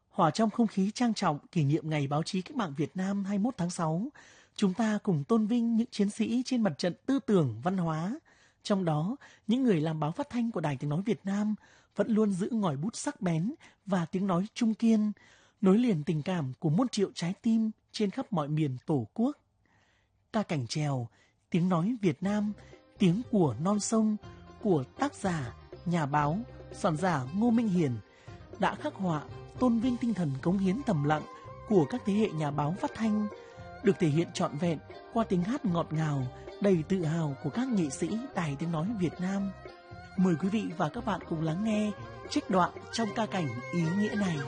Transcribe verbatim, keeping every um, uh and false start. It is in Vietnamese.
Hòa trong không khí trang trọng kỷ niệm Ngày Báo chí Cách mạng Việt Nam hai mươi mốt tháng sáu, chúng ta cùng tôn vinh những chiến sĩ trên mặt trận tư tưởng, văn hóa. Trong đó, những người làm báo phát thanh của Đài Tiếng Nói Việt Nam vẫn luôn giữ ngòi bút sắc bén và tiếng nói trung kiên, nối liền tình cảm của muôn triệu trái tim trên khắp mọi miền Tổ quốc. Ca cảnh chèo, tiếng nói Việt Nam, tiếng của non sông, của tác giả, nhà báo, soạn giả Ngô Minh Hiền đã khắc họa tôn vinh tinh thần cống hiến thầm lặng của các thế hệ nhà báo phát thanh, được thể hiện trọn vẹn qua tiếng hát ngọt ngào, đầy tự hào của các nghệ sĩ Đài Tiếng Nói Việt Nam. Mời quý vị và các bạn cùng lắng nghe trích đoạn trong ca cảnh ý nghĩa này.